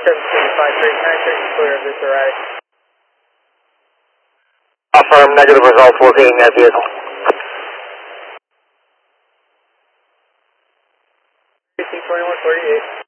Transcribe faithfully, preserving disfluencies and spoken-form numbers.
seventeen five three, can I check the clear of this erratic? Affirm, negative results, locating that vehicle. fifteen twenty-one forty-eight.